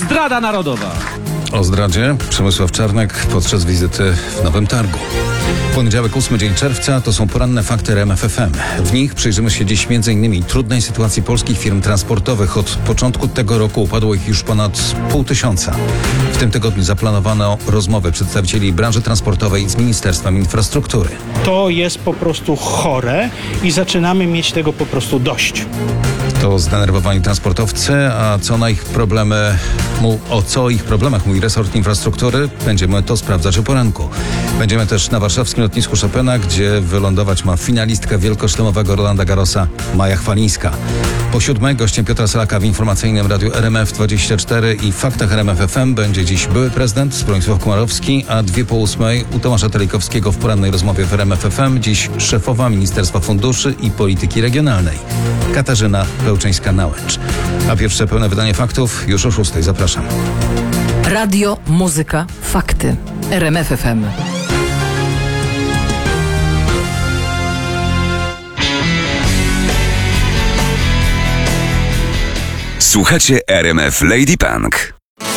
zdrada narodowa. O zdradzie Przemysław Czarnek podczas wizyty w Nowym Targu. Poniedziałek, 8 dzień czerwca, to są poranne fakty RMF FM. W nich przyjrzymy się dziś m.in. trudnej sytuacji polskich firm transportowych. Od początku tego roku upadło ich już ponad 500. W tym tygodniu zaplanowano rozmowy przedstawicieli branży transportowej z Ministerstwem Infrastruktury. To jest po prostu chore i zaczynamy mieć tego po prostu dość. To zdenerwowani transportowcy, a o co ich problemach mówi resort infrastruktury? Będziemy to sprawdzać o poranku. Będziemy też na warszawskim lotnisku Chopina, gdzie wylądować ma finalistka wielkoszlemowego Rolanda Garrosa Maja Chwalińska. Po 7 gościem Piotra Selaka w informacyjnym radiu RMF24 i faktach RMF FM będzie dziś były prezydent Bronisław Komorowski, a 2:08 u Tomasza Telikowskiego w porannej rozmowie w RMF FM dziś szefowa Ministerstwa Funduszy i Polityki Regionalnej Katarzyna Pełczyńska-Nałęcz. A pierwsze pełne wydanie faktów już o 6. Zapraszam. Radio, muzyka, fakty. RMF FM. Słuchacie RMF Lady Punk.